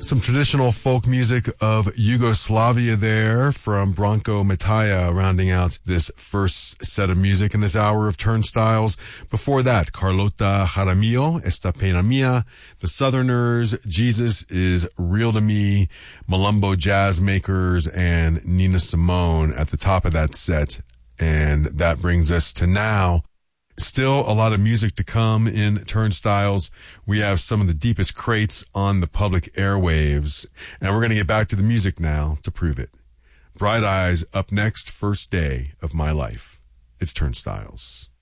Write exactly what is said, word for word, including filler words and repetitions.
Some traditional folk music of Yugoslavia there from Branko Mataja, rounding out this first set of music in this hour of Turnstiles. Before that, Carlota Jaramillo, Esta Pena Mia, The Southerners, Jesus is Real to Me, Malumbo Jazz Makers, and Nina Simone at the top of that set. And that brings us to now. Still a lot of music to come in Turnstiles. We have some of the deepest crates on the public airwaves. And we're going to get back to the music now to prove it. Bright Eyes up next, First Day of My Life. It's Turnstiles.